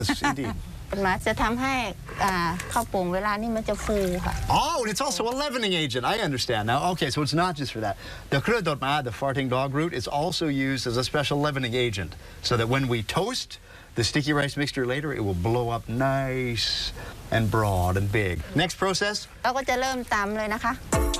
Yes, indeed. มาจะทำให้ข้าวโป่งเวลานี่มันจะฟูค่ะ Oh, and it's also a leavening agent. I understand now. Okay, so it's not just for that. The krödotma, the farting dog root, is also used as a special leavening agent so that when we toast the sticky rice mixture later, it will blow up nice and broad and big. Next process? เราก็จะเริ่มตำเลยนะคะ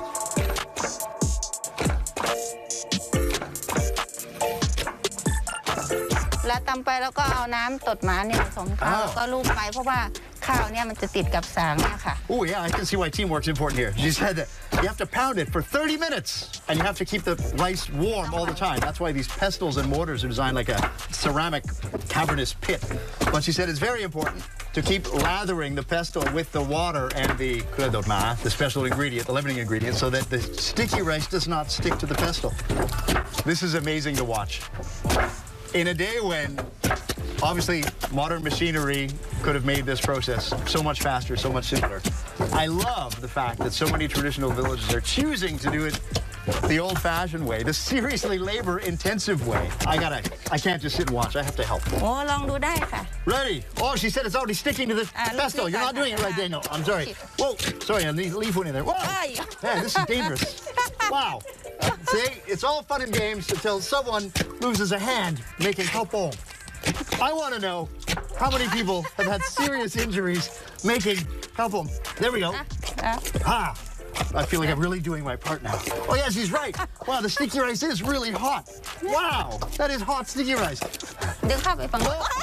แล้วตำไปแล้วก็เอาน้ำตดหมาเนี่ยผสมข้าวแล้วก็ลูบไปเพราะว่าข้าวเนี่ยมันจะติดกับสางเนี่ยค่ะ Oh yeah, I can see why teamwork's important here. She said that you have to pound it for 30 minutes and you have to keep the rice warm all the time. That's why these pestles and mortars are designed like a ceramic cavernous pit. But she said it's very important to keep lathering the pestle with the water and the krödotma, the special ingredient, the leavening ingredient, so that the sticky rice does not stick to the pestle. This is amazing to watch. In a day when, obviously, modern machinery could have made this process so much faster, so much simpler. I love the fact that so many traditional villages are choosing to do it the old-fashioned way, the seriously labor-intensive way. I can't just sit and watch. I have to help. โอ้ลองดูได้ค่ะ Ready? Oh, she said it's already sticking to the pestle. You're not doing it right, Daniel. I'm sorry. Whoa, sorry, I leave one in there. Whoa, man, this is dangerous. Wow. See, it's all fun and games until someone loses a hand making kaupong. I want to know how many people have had serious injuries making kaupong. There we go. Ah, I feel like I'm really doing my part now. Oh, yes, he's right. Wow, the sticky rice is really hot. Wow, that is hot sticky rice. ดึงเข้าไปฝั่งนู้น